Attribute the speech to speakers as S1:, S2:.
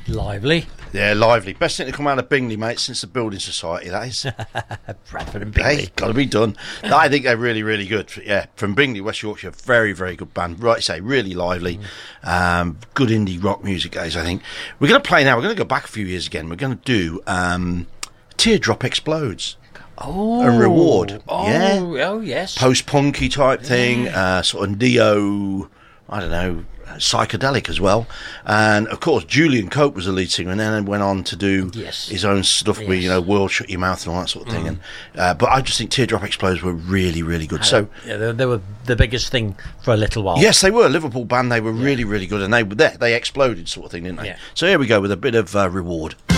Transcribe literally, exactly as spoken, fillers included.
S1: Lively.
S2: Yeah, lively. Best thing to come out of Bingley, mate, since the Building Society, that is.
S1: Bradford and Bingley.
S2: Hey, got to be done. No, I think they're really, really good. Yeah, from Bingley, West Yorkshire, very, very good band. Right, say, really lively. Mm. Um, good indie rock music, guys, I think. We're going to play now. We're going to go back a few years again. We're going to do um, Teardrop Explodes.
S1: Oh.
S2: A Reward.
S1: Oh,
S2: yeah.
S1: Oh, yes.
S2: Post-punky type thing.
S1: Yeah.
S2: Uh, sort of neo, I don't know, psychedelic as well. And of course Julian Cope was the lead singer, and then went on to do
S1: yes.
S2: his own stuff yes. with, you know, World Shut Your Mouth and all that sort of thing.
S1: Mm.
S2: And uh, but I just think Teardrop Explodes were really, really good. So
S1: yeah, they, they were the biggest thing for a little while.
S2: Yes, they were. Liverpool band. They were yeah. really, really good, and they were there. They exploded, sort of thing, didn't they?
S1: Yeah.
S2: So here we go with a bit of uh, Reward.